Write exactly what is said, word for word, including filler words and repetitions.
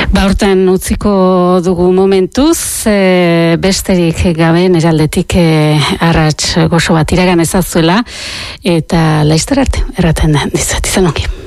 Ba, hortan utziko dugu momentuz, e, besterik gabe neraldetik e, arrats gozo bat iragan ezazuela, eta laizter arte, erraten dizat, izan ongi.